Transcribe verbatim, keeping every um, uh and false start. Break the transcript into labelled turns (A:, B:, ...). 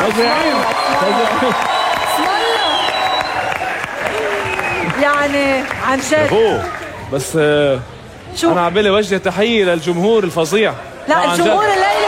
A: فظيعين فظيعين
B: يعني عن جد.
C: هو بس آه
B: شو؟
C: انا عبالي وجه تحيه للجمهور الفظيع.
B: لا الجمهور الليله